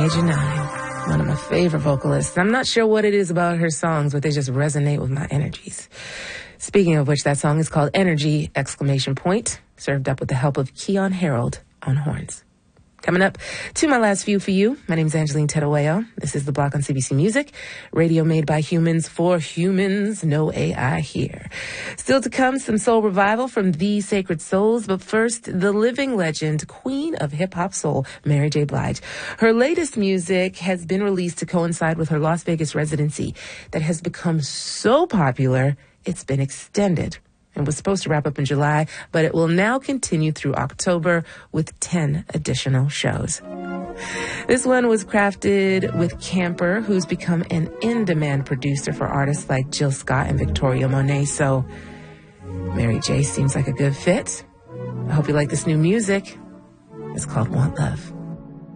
Janine, one of my favorite vocalists. I'm not sure what it is about her songs, but they just resonate with my energies. Speaking of which, that song is called Energy! Served up with the help of Keon Harold on horns. Coming up to my last few for you. My name's Angeline Terueo. This is The Block on CBC Music. Radio made by humans for humans. No AI here. Still to come, some soul revival from The Sacred Souls. But first, the living legend, queen of hip-hop soul, Mary J. Blige. Her latest music has been released to coincide with her Las Vegas residency that has become so popular, it's been extended. It was supposed to wrap up in July, but it will now continue through October with 10 additional shows. This one was crafted with Camper, who's become an in-demand producer for artists like Jill Scott and Victoria Monet. So Mary J seems like a good fit. I hope you like this new music. It's called Want Love.